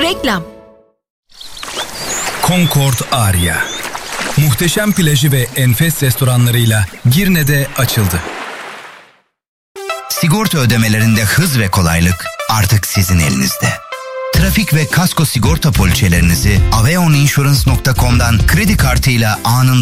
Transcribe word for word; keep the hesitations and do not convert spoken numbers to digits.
Reklam. Concord Aria. Muhteşem plajı ve enfes restoranlarıyla Girne'de açıldı. Sigorta ödemelerinde hız ve kolaylık artık sizin elinizde. Trafik ve kasko sigorta poliçelerinizi aveoninsurance nokta com'dan kredi kartıyla anında